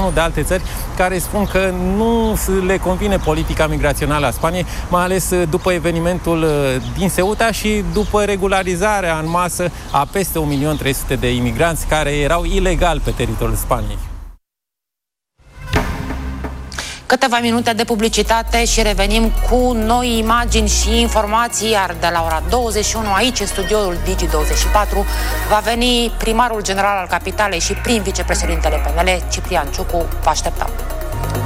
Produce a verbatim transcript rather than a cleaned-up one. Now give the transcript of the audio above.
nu de alte țări, care spun că nu le convine politica migrațională a Spaniei, mai ales după evenimentul din Ceuta și după regularizarea în masă a peste un milion trei sute de imigranți care erau ilegal pe teritoriul Spaniei. Câteva minute de publicitate și revenim cu noi imagini și informații, iar de la ora douăzeci și unu aici, în studioul Digi douăzeci și patru, va veni primarul general al capitalei și prim vicepreședintele P N L, Ciprian Ciucu. Vă așteptăm!